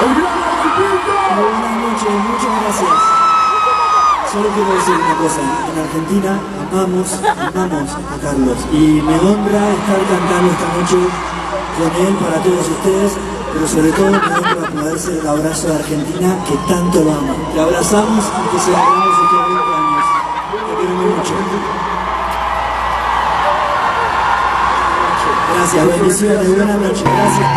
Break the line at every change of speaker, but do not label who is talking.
Buenas noches, muchas gracias. Solo quiero decir una cosa, en Argentina amamos a Carlos y me honra estar cantando esta noche con él para todos ustedes, pero sobre todo me honra poder ser el abrazo de Argentina que tanto lo ama. Te abrazamos y te celebramos estos 20 años. Te queremos mucho. Gracias, bendiciones, buenas noches, gracias.